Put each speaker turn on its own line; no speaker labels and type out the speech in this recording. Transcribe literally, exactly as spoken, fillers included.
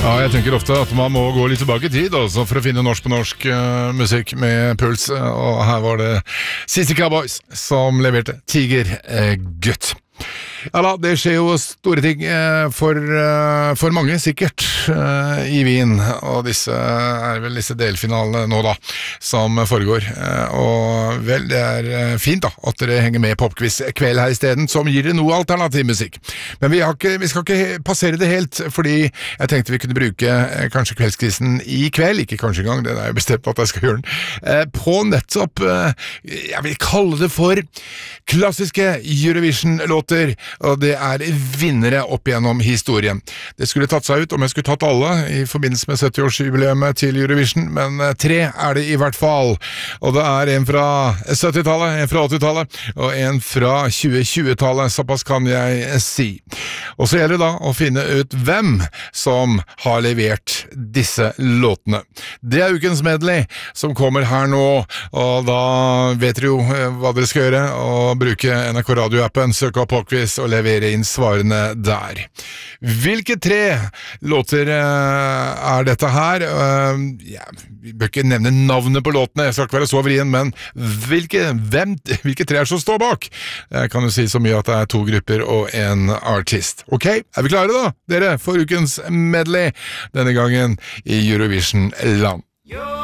Ja, jeg tenker ofte at man må gå litt tilbake i tid altså, for å finne norsk på norsk uh, musikk med puls, og her var det Sissy Cowboys som leverte Tiger uh, Gutt. Ja da, det skjer jo store ting eh, for, eh, for mange sikkert eh, i Wien, og disse er vel disse delfinalene nå da, som foregår. Eh, og vel, det er eh, fint da, at dere henger med på Popquiz kveld her i stedet, som gir det noe alternativ musikk. Men vi, har ikke, vi skal ikke passere det helt, fordi jeg tenkte vi kunne bruke eh, kanskje kveldskvisten i kveld, ikke kanskje engang, det er jo bestemt at jeg skal gjøre den, eh, på nettopp, eh, jeg vil kalle det for klassiske Eurovision-låter, og det er vinnere opp gjennom historien. Det skulle tatt seg ut om jeg skulle tatt alle i forbindelse med sytti-årsjubileet til Eurovision, men tre er det i hvert fall. Og det er en fra syttitallet, en fra åttitallet og en fra tjue-tjue-tallet, såpass kan jeg si. Og så gjelder det da å finne ut hvem som har levert disse låtene. Det er ukens medley som kommer her nå, og da vet dere jo hva dere skal gjøre, og bruke N R K Radio-appen, søke opp Popquiz og levere inn svarene der. Hvilke tre låter uh, er dette her? Uh, ja, vi bør ikke nevne navnet på låtene, jeg skal ikke være så vrien, men hvilke, hvem, hvilke tre er som står bak? Jeg kan jo si så mye at det er to grupper og en artist. Ok, er vi klare da, dere, for ukens medley, denne gangen i Eurovision-land?